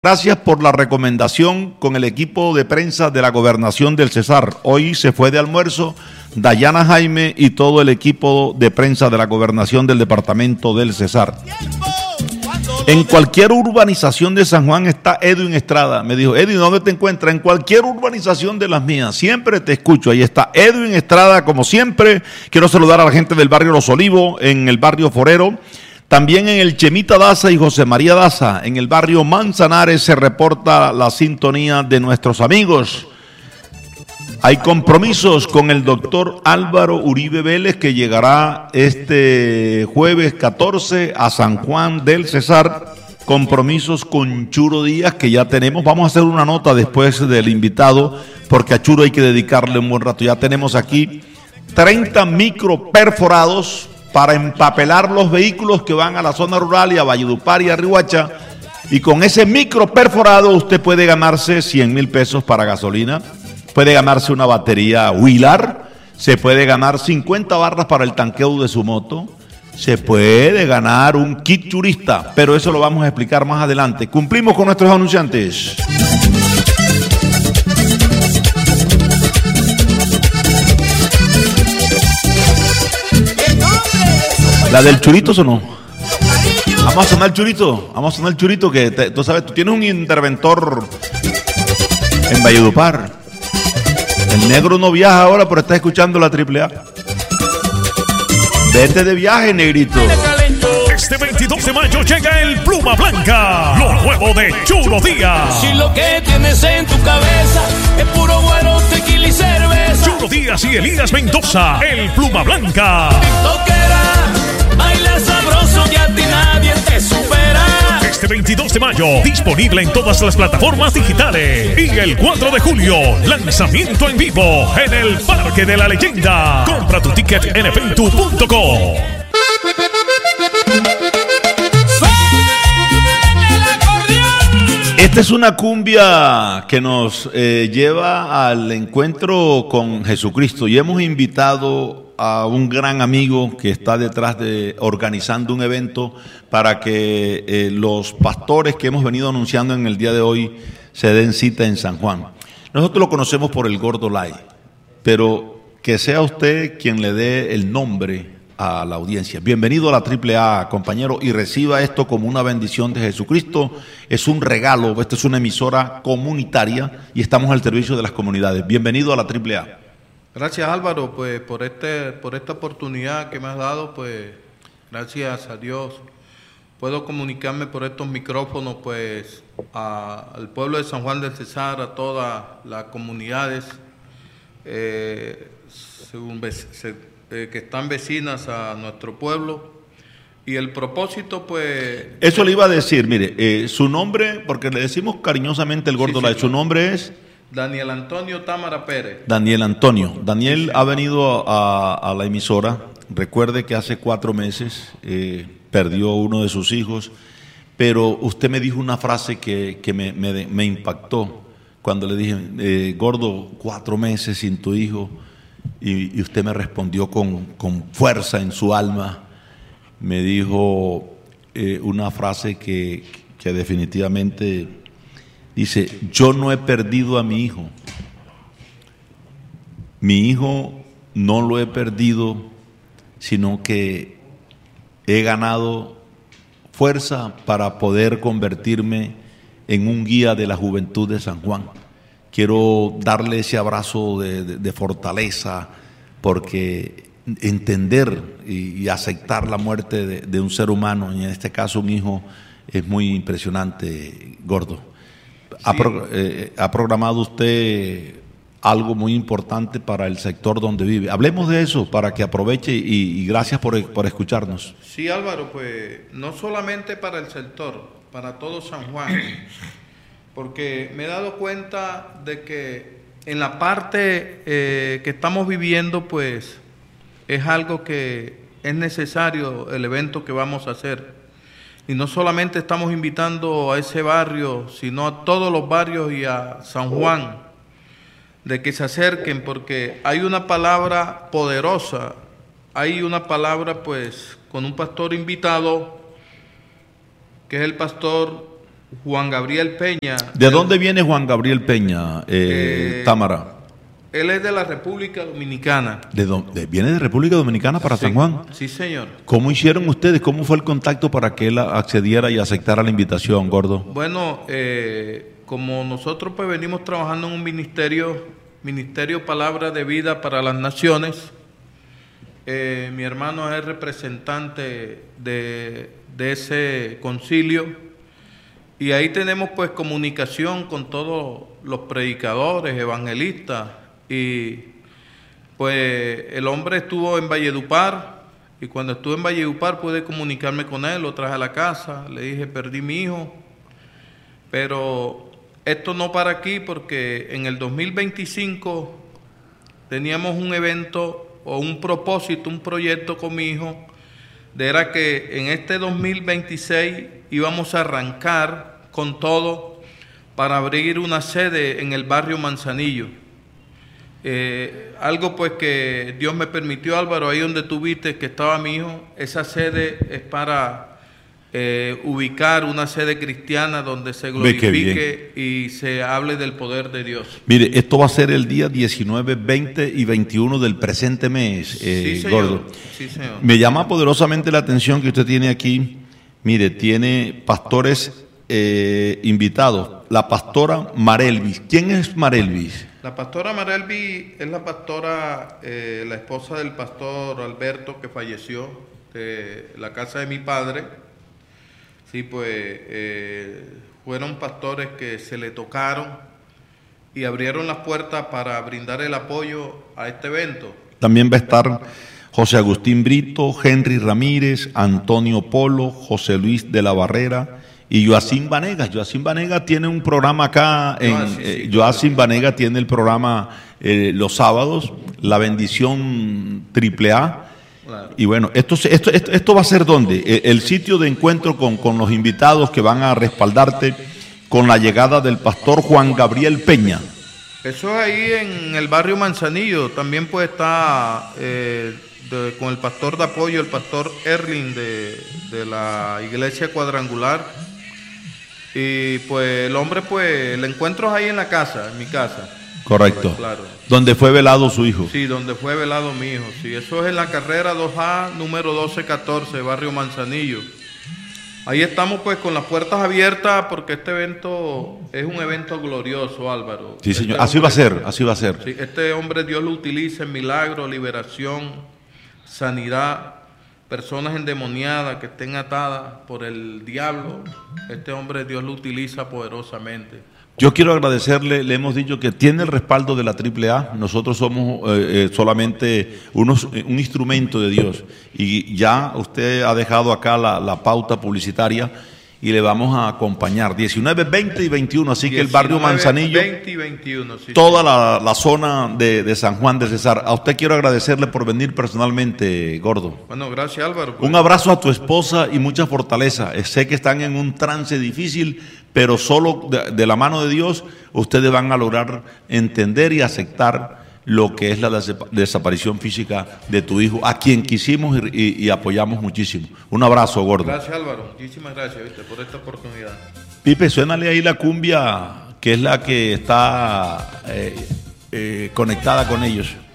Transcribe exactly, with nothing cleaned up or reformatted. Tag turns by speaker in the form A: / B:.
A: Gracias por la recomendación con el equipo de prensa de la Gobernación del Cesar. Hoy se fue de almuerzo Dayana Jaime y todo el equipo de prensa de la Gobernación del Departamento del Cesar. En cualquier urbanización de San Juan está Edwin Estrada. Me dijo, Edwin, ¿dónde te encuentras? En cualquier urbanización de las mías. Siempre te escucho. Ahí está Edwin Estrada, como siempre. Quiero saludar a la gente del barrio Los Olivos, en el barrio Forero. También en el Chemita Daza y José María Daza, en el barrio Manzanares, se reporta la sintonía de nuestros amigos. Hay compromisos con el doctor Álvaro Uribe Vélez, que llegará este jueves catorce a San Juan del Cesar. Compromisos con Churo Díaz, que ya tenemos. Vamos a hacer una nota después del invitado, porque a Churo hay que dedicarle un buen rato. Ya tenemos aquí treinta micro perforados para empapelar los vehículos que van a la zona rural y a Valledupar y a Riohacha, y con ese micro perforado usted puede ganarse cien mil pesos para gasolina, puede ganarse una batería Wheeler, se puede ganar cincuenta barras para el tanqueo de su moto, se puede ganar un kit churista, pero eso lo vamos a explicar más adelante. Cumplimos con nuestros anunciantes. ¿La del churito sonó? Vamos a sonar el churito, vamos a sonar el churito, que te, tú sabes, tú tienes un interventor en Valledupar. El negro no viaja ahora, pero está escuchando la triple A. Vete de viaje, negrito.
B: Este veintidós de mayo llega el Pluma Blanca, lo nuevo de Churo Díaz.
C: Si lo que tienes en tu cabeza es puro güero, tequila y cerveza.
B: Churo Díaz y Elías Mendoza, el Pluma Blanca.
C: TikTokera, baila sabroso y a ti nadie te supera.
B: Este veintidós de mayo, disponible en todas las plataformas digitales. Y el cuatro de julio, lanzamiento en vivo en el Parque de la Leyenda. Compra tu ticket en eventu punto com.
A: Esta es una cumbia que nos eh, lleva al encuentro con Jesucristo, y hemos invitado a un gran amigo que está detrás de organizando un evento para que eh, los pastores que hemos venido anunciando en el día de hoy se den cita en San Juan. Nosotros lo conocemos por el Gordo Light, pero que sea usted quien le dé el nombre a la audiencia. Bienvenido a la triple A, compañero, y reciba esto como una bendición de Jesucristo. Es un regalo, esta es una emisora comunitaria y estamos al servicio de las comunidades. Bienvenido a la triple A.
D: Gracias, Álvaro, pues por este por esta oportunidad que me has dado, pues gracias a Dios puedo comunicarme por estos micrófonos, pues a, al pueblo de San Juan del Cesar, a todas las comunidades eh, según, se, eh, que están vecinas a nuestro pueblo. Y el propósito, pues...
A: Eso le iba a decir, mire, eh, su nombre, porque le decimos cariñosamente el Gordo, sí, sí, su nombre es...
D: Daniel Antonio Támara Pérez.
A: Daniel Antonio. Daniel, sí, sí, ha venido a, a la emisora. Recuerde que hace cuatro meses eh, perdió uno de sus hijos, pero usted me dijo una frase que, que me, me, me impactó cuando le dije, eh, Gordo, cuatro meses sin tu hijo, y, y usted me respondió con, con fuerza en su alma. Me dijo eh, una frase que, que definitivamente... Dice, yo no he perdido a mi hijo. Mi hijo no lo he perdido, sino que he ganado fuerza para poder convertirme en un guía de la juventud de San Juan. Quiero darle ese abrazo de, de, de fortaleza, porque entender y, y aceptar la muerte de, de un ser humano, y en este caso un hijo, es muy impresionante, Gordo. Ha, pro, eh, ha programado usted algo muy importante para el sector donde vive. Hablemos de eso para que aproveche, y, y gracias por, por escucharnos.
D: Sí, Álvaro, pues no solamente para el sector, para todo San Juan, porque me he dado cuenta de que en la parte eh, que estamos viviendo, pues es algo que es necesario, el evento que vamos a hacer. Y no solamente estamos invitando a ese barrio, sino a todos los barrios y a San Juan, de que se acerquen, porque hay una palabra poderosa, hay una palabra pues con un pastor invitado, que es el pastor Juan Gabriel Peña.
A: ¿De
D: él,
A: dónde viene Juan Gabriel Peña, eh,
D: eh,
A: Támara?
D: Él es de la República Dominicana.
A: ¿De dónde? ¿Viene de República Dominicana para
D: Sí,
A: San Juan?
D: Sí, señor.
A: ¿Cómo hicieron ustedes? ¿Cómo fue el contacto para que él accediera y aceptara la invitación, Gordo?
D: Bueno, eh, como nosotros pues venimos trabajando en un ministerio, Ministerio Palabra de Vida para las Naciones, eh, mi hermano es representante de, de ese concilio. Y ahí tenemos pues comunicación con todos los predicadores, evangelistas, y pues el hombre estuvo en Valledupar, y cuando estuve en Valledupar pude comunicarme con él, lo traje a la casa, le dije perdí mi hijo, pero esto no para aquí porque en el dos mil veinticinco teníamos un evento o un propósito, un proyecto con mi hijo, de era que en este dos mil veintiséis íbamos a arrancar con todo para abrir una sede en el barrio Manzanillo. Eh, algo pues que Dios me permitió, Álvaro, ahí donde tú viste que estaba mi hijo, esa sede es para eh, ubicar una sede cristiana donde se glorifique y se hable del poder de Dios.
A: Mire, esto va a ser el día diecinueve, veinte y veintiuno del presente mes, eh,
D: sí, señor.
A: Gordo.
D: Sí, señor.
A: Me llama poderosamente la atención que usted tiene aquí, mire, tiene pastores eh, invitados. La pastora Marelvis. ¿Quién es Marelvis?
D: La pastora Marelvis es la pastora, eh, la esposa del pastor Alberto que falleció de la casa de mi padre. Sí, pues eh, fueron pastores que se le tocaron y abrieron las puertas para brindar el apoyo a este evento.
A: También va a estar José Agustín Brito, Henry Ramírez, Antonio Polo, José Luis de la Barrera y Joacín Vanegas. Joacín Vanegas tiene un programa acá, en,
D: Ah, sí, sí,
A: eh, Joacín Vanegas tiene el programa eh, los sábados, La Bendición Triple A.
D: Claro.
A: Y bueno, esto, esto, esto, esto va a ser ¿dónde? El, el sitio de encuentro con, con los invitados que van a respaldarte con la llegada del pastor Juan Gabriel Peña.
D: Eso es ahí en el barrio Manzanillo. También pues está eh, de, con el pastor de apoyo, el pastor Erling de, de la iglesia cuadrangular. Y pues el hombre, pues el encuentro es ahí en la casa, en mi casa.
A: Correcto.
D: Claro.
A: Donde fue velado su hijo.
D: Sí, donde fue velado mi hijo. Sí, eso es en la carrera dos A, número doce catorce, barrio Manzanillo. Ahí estamos pues con las puertas abiertas porque este evento es un evento glorioso, Álvaro.
A: Sí, señor.
D: Este
A: Así
D: hombre,
A: va a ser, así va a ser.
D: Sí, este hombre Dios lo utiliza en milagro, liberación, sanidad, personas endemoniadas que estén atadas por el diablo. Este hombre Dios lo utiliza poderosamente.
A: Yo quiero agradecerle, le hemos dicho que tiene el respaldo de la triple A, nosotros somos eh, eh, solamente unos, eh, un instrumento de Dios y ya usted ha dejado acá la, la pauta publicitaria y le vamos a acompañar diecinueve, veinte y veintiuno, así que el barrio Manzanillo,
D: veinte y veintiuno, sí,
A: toda la, la zona de, de San Juan de Cesar. A usted quiero agradecerle por venir personalmente, Gordo.
D: Bueno, gracias Álvaro. Pues.
A: Un abrazo a tu esposa y mucha fortaleza. Sé que están en un trance difícil, pero solo de, de la mano de Dios ustedes van a lograr entender y aceptar lo que es la des desaparición física de tu hijo, a quien quisimos y, y, y apoyamos muchísimo. Un abrazo, Gordo.
D: Gracias Álvaro, muchísimas gracias, ¿viste? Por esta oportunidad.
A: Pipe, suénale ahí la cumbia, que es la que está eh, eh, conectada con ellos.